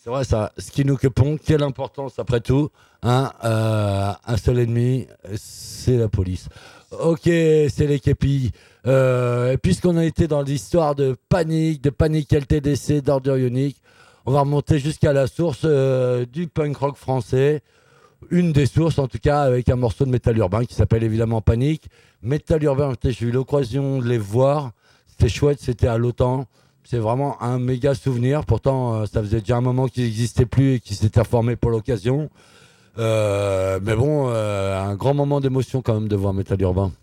C'est vrai ça. Ce qui nous quepon, quelle importance après tout. Hein, un seul ennemi, c'est la police. Ok, c'est les képis. Et puisqu'on a été dans l'histoire de panique LTDC, d'ordure ionique, on va remonter jusqu'à la source du punk rock français. Une des sources, en tout cas, avec un morceau de métal urbain qui s'appelle évidemment Panique. Métal urbain, j'ai eu l'occasion de les voir. C'était chouette, c'était à l'OTAN. C'est vraiment un méga souvenir. Pourtant, ça faisait déjà un moment qu'ils n'existaient plus et qu'ils s'étaient reformés pour l'occasion. Mais bon, un grand moment d'émotion quand même de voir Métal Urbain.